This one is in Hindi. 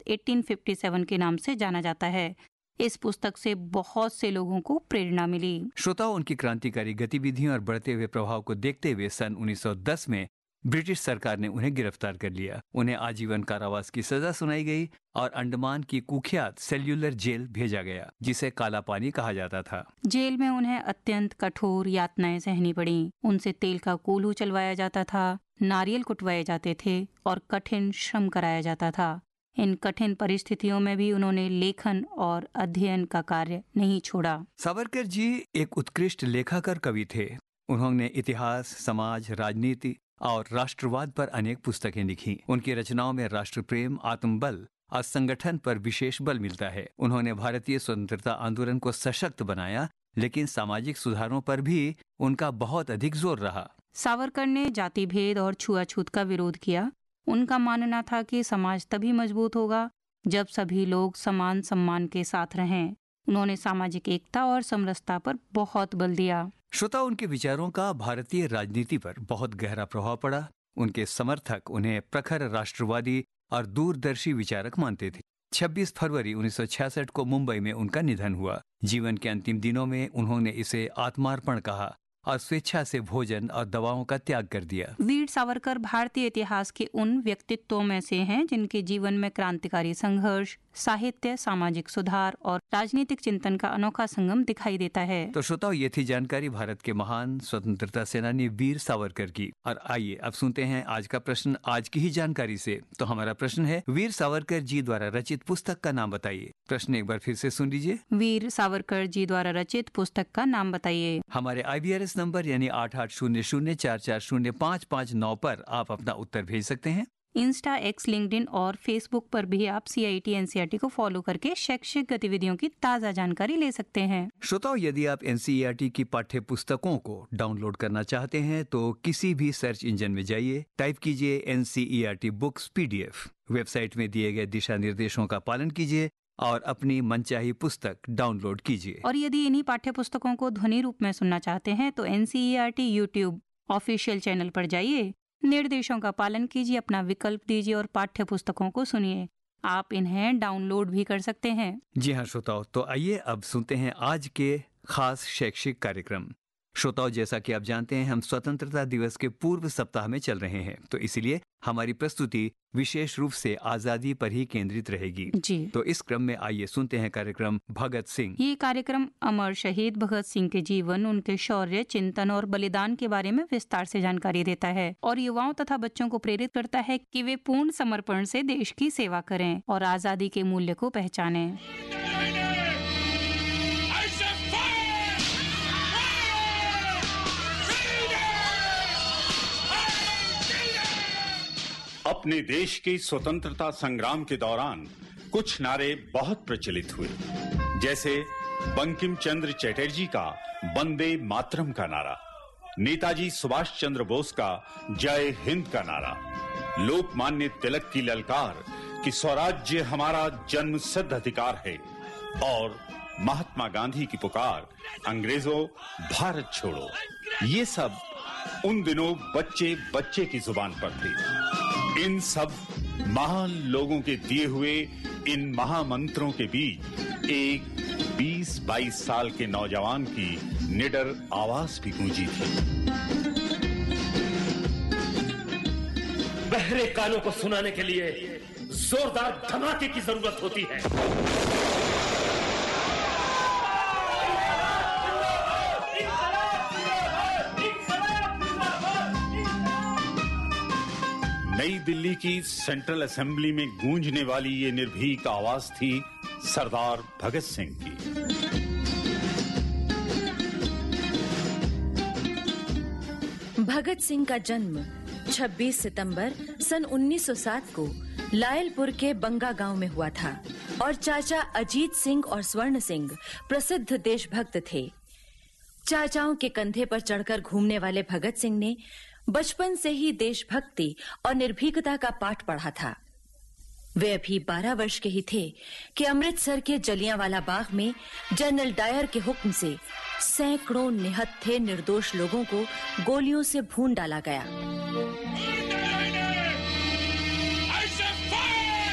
1857 के नाम से जाना जाता है। इस पुस्तक से बहुत से लोगों को प्रेरणा मिली। श्रोताओं, उनकी क्रांतिकारी गतिविधियों और बढ़ते हुए प्रभाव को देखते हुए सन 1910 में ब्रिटिश सरकार ने उन्हें गिरफ्तार कर लिया। उन्हें आजीवन कारावास की सजा सुनाई गई और अंडमान की कुख्यात सेल्युलर जेल भेजा गया, जिसे काला पानी कहा जाता था। जेल में उन्हें अत्यंत कठोर यातनाएं सहनी पड़ी। उनसे तेल का कोल्हू चलवाया जाता था, नारियल कुटवाए जाते थे और कठिन श्रम कराया जाता था। इन कठिन परिस्थितियों में भी उन्होंने लेखन और अध्ययन का कार्य नहीं छोड़ा। सावरकर जी एक उत्कृष्ट लेखक कवि थे। उन्होंने इतिहास, समाज, राजनीति और राष्ट्रवाद पर अनेक पुस्तकें लिखी। उनकी रचनाओं में राष्ट्र प्रेम, आत्मबल और संगठन पर विशेष बल मिलता है। उन्होंने भारतीय स्वतंत्रता आंदोलन को सशक्त बनाया, लेकिन सामाजिक सुधारों पर भी उनका बहुत अधिक जोर रहा। सावरकर ने जाति भेद और छुआछूत का विरोध किया। उनका मानना था कि समाज तभी मजबूत होगा जब सभी लोग समान सम्मान के साथ रहें। उन्होंने सामाजिक एकता और समरसता पर बहुत बल दिया। श्रोता, उनके विचारों का भारतीय राजनीति पर बहुत गहरा प्रभाव पड़ा। उनके समर्थक उन्हें प्रखर राष्ट्रवादी और दूरदर्शी विचारक मानते थे। 26 फरवरी 1966 को मुंबई में उनका निधन हुआ। जीवन के अंतिम दिनों में उन्होंने इसे आत्मार्पण कहा और स्वेच्छा से भोजन और दवाओं का त्याग कर दिया। वीर सावरकर भारतीय इतिहास के उन व्यक्तित्वों में से हैं जिनके जीवन में क्रांतिकारी संघर्ष, साहित्य, सामाजिक सुधार और राजनीतिक चिंतन का अनोखा संगम दिखाई देता है। तो श्रोताओ, ये थी जानकारी भारत के महान स्वतंत्रता सेनानी वीर सावरकर की। और आइए अब सुनते हैं आज का प्रश्न आज की ही जानकारी से। तो हमारा प्रश्न है, वीर सावरकर जी द्वारा रचित पुस्तक का नाम बताइए। प्रश्न एक बार फिर से सुन लीजिए। वीर सावरकर जी द्वारा रचित पुस्तक का नाम बताइए। हमारे IBRS नंबर यानी 8800440559 पर आप अपना उत्तर भेज सकते हैं। इंस्टा, एक्स, लिंक्डइन और फेसबुक पर भी आप CIT NCERT को फॉलो करके शैक्षिक गतिविधियों की ताज़ा जानकारी ले सकते हैं। श्रोताओ, यदि आप NCERT की पाठ्य पुस्तकों को डाउनलोड करना चाहते हैं तो किसी भी सर्च इंजन में जाइए, टाइप कीजिए NCERT बुक्स PDF। वेबसाइट में दिए गए दिशा निर्देशों का पालन कीजिए और अपनी मनचाही पुस्तक डाउनलोड कीजिए। और यदि इन्हीं पाठ्य पुस्तकों को ध्वनि रूप में सुनना चाहते हैं तो NCERT YouTube ऑफिशियल चैनल पर जाइए, निर्देशों का पालन कीजिए, अपना विकल्प दीजिए और पाठ्य पुस्तकों को सुनिए। आप इन्हें डाउनलोड भी कर सकते हैं। जी हाँ श्रोताओ, तो आइए अब सुनते हैं आज के खास शैक्षिक कार्यक्रम। श्रोताओं, जैसा कि आप जानते हैं, हम स्वतंत्रता दिवस के पूर्व सप्ताह में चल रहे हैं, तो इसीलिए हमारी प्रस्तुति विशेष रूप से आजादी पर ही केंद्रित रहेगी। जी। तो इस क्रम में आइए सुनते हैं कार्यक्रम भगत सिंह। ये कार्यक्रम अमर शहीद भगत सिंह के जीवन, उनके शौर्य, चिंतन और बलिदान के बारे में विस्तार से जानकारी देता है और युवाओं तथा बच्चों को प्रेरित करता है कि वे पूर्ण समर्पण से देश की सेवा करें और आजादी के मूल्य को पहचानें। अपने देश के स्वतंत्रता संग्राम के दौरान कुछ नारे बहुत प्रचलित हुए, जैसे बंकिम चंद्र चटर्जी का वंदे मातरम का नारा, नेताजी सुभाष चंद्र बोस का जय हिंद का नारा, लोकमान्य तिलक की ललकार कि स्वराज्य हमारा जन्मसिद्ध अधिकार है और महात्मा गांधी की पुकार अंग्रेजों भारत छोड़ो। ये सब उन दिनों बच्चे बच्चे की जुबान पर थे। इन सब महान लोगों के दिए हुए इन महामंत्रों के बीच एक 20-22 साल के नौजवान की निडर आवाज भी गूंजी थी। बहरे कानों को सुनाने के लिए जोरदार धमाके की जरूरत होती है। नई दिल्ली की सेंट्रल असेंबली में गूंजने वाली ये निर्भीक आवाज थी सरदार भगत सिंह की। भगत सिंह का जन्म 26 सितंबर सन 1907 को लायलपुर के बंगा गांव में हुआ था और चाचा अजीत सिंह और स्वर्ण सिंह प्रसिद्ध देशभक्त थे। चाचाओं के कंधे पर चढ़कर घूमने वाले भगत सिंह ने बचपन से ही देशभक्ति और निर्भीकता का पाठ पढ़ा था। वे अभी 12 वर्ष के ही थे कि अमृतसर के जलियांवाला बाग में जनरल डायर के हुक्म से सैकड़ों निहत्थे निर्दोष लोगों को गोलियों से भून डाला गया।